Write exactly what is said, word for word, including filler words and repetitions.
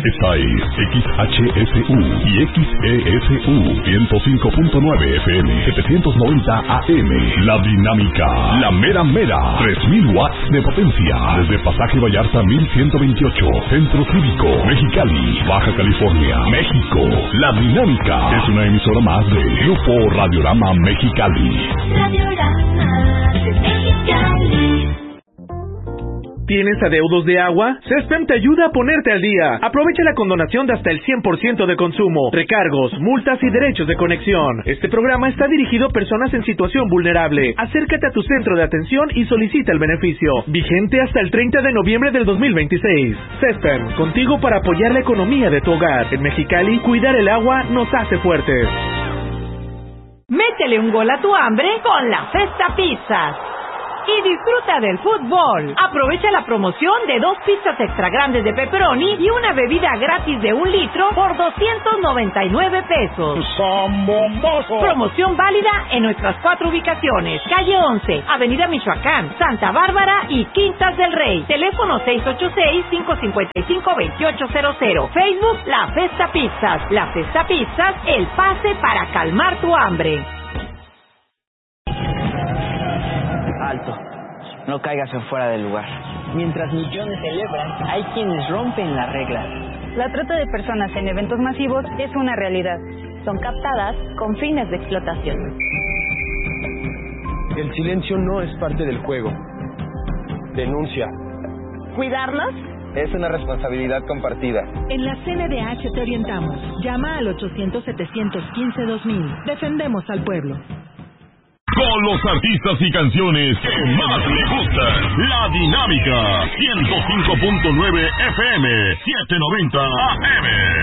Esta es X H S U y X E S U ciento cinco punto nueve F M, setecientos noventa A M. La Dinámica, la mera mera, tres mil watts de potencia. Desde Pasaje Vallarta mil ciento veintiocho, Centro Cívico, Mexicali, Baja California, México. La Dinámica es una emisora más de Grupo Radiorama Mexicali. Radiorama Mexicali. ¿Tienes adeudos de agua? CESPEM te ayuda a ponerte al día. Aprovecha la condonación de hasta el cien por ciento de consumo, recargos, multas y derechos de conexión. Este programa está dirigido a personas en situación vulnerable. Acércate a tu centro de atención y solicita el beneficio. Vigente hasta el treinta de noviembre del dos mil veintiséis. CESPEM, contigo para apoyar la economía de tu hogar. En Mexicali, cuidar el agua nos hace fuertes. Métele un gol a tu hambre con la Festa Pizzas. Y disfruta del fútbol. Aprovecha la promoción de dos pizzas extra grandes de pepperoni y una bebida gratis de un litro por doscientos noventa y nueve pesos. ¡Son bombosos! Promoción válida en nuestras cuatro ubicaciones. Calle once, Avenida Michoacán, Santa Bárbara y Quintas del Rey. Teléfono seis ocho seis, cinco cinco cinco, dos ocho cero cero. Facebook La Festa Pizzas. La Festa Pizzas, el pase para calmar tu hambre. Alto, no caigas en fuera del lugar. Mientras millones celebran, hay quienes rompen las reglas. La trata de personas en eventos masivos es una realidad. Son captadas con fines de explotación. El silencio no es parte del juego. Denuncia. ¿Cuidarlos? Es una responsabilidad compartida. En la C N D H te orientamos. Llama al ochocientos, setecientos quince, dos mil. Defendemos al pueblo. Con los artistas y canciones que más le gustan. La Dinámica, ciento cinco punto nueve F M, setecientos noventa A M.